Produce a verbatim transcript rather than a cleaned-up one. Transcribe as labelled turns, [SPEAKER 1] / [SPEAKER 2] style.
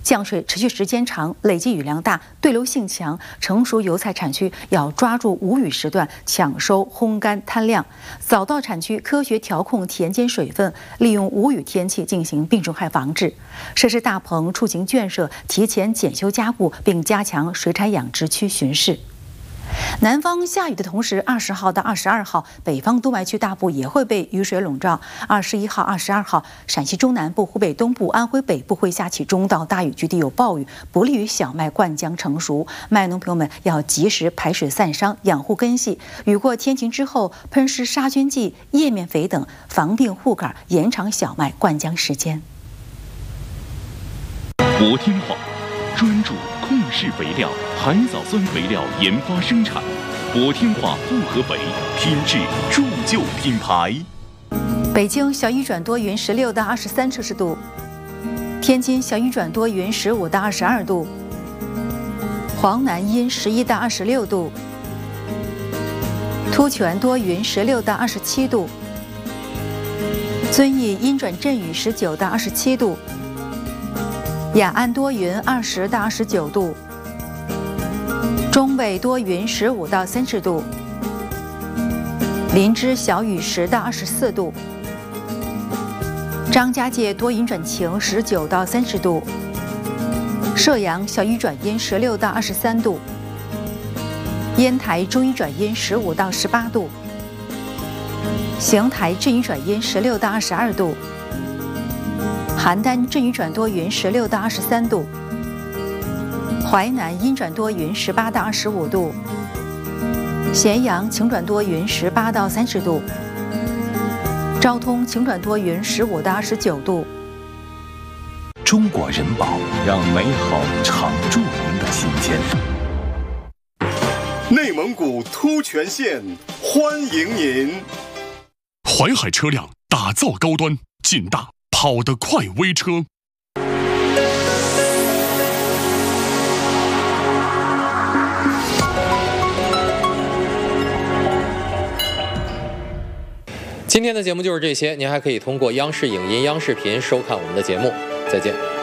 [SPEAKER 1] 降水持续时间长，累积雨量大，对流性强，成熟油菜产区要抓住无雨时段抢收烘干摊量，早稻产区科学调控田间水分，利用无雨天气进行病虫害防治。设施大棚、畜禽圈舍提前检修加固，并加强水产养殖区巡视。南方下雨的同时，二十号到二十二号，北方多霾区大部也会被雨水笼罩。二十一号、二十二号，陕西中南部、湖北东部、安徽北部会下起中到大雨，局地有暴雨，不利于小麦灌浆成熟。麦农朋友们要及时排水散伤，养护根系。雨过天晴之后，喷施杀菌剂、叶面肥等防病护杆，延长小麦灌浆时间。
[SPEAKER 2] 国天化专注控制肥料、海藻酸肥料研发生产，国天化复合肥品质铸就品牌。
[SPEAKER 1] 北京小雨转多云，十六到二十三摄氏度；天津小雨转多云，十五到二十二度；黄南阴，十一到二十六度；突厥多云，十六到二十七度；遵义阴转阵雨，十九到二十七度。雅安多云，二十到二十九度；中卫多云，十五到三十度；林芝小雨，十到二十四度；张家界多云转晴，十九到三十度；射阳小雨转阴，十六到二十三度；烟台中雨转阴，十五到十八度；邢台阵雨转阴，十六到二十二度。邯郸阵雨转多云，十六到二十三度；淮南阴转多云，十八到二十五度；咸阳晴转多云，十八到三十度；昭通晴转多云，十五到二十九度。
[SPEAKER 3] 中国人保，让美好常驻您的心间。
[SPEAKER 4] 内蒙古突厥县欢迎您！
[SPEAKER 5] 淮海车辆打造高端、劲大、跑得快微车。
[SPEAKER 6] 今天的节目就是这些，您还可以通过央视影音、央视频收看我们的节目。再见。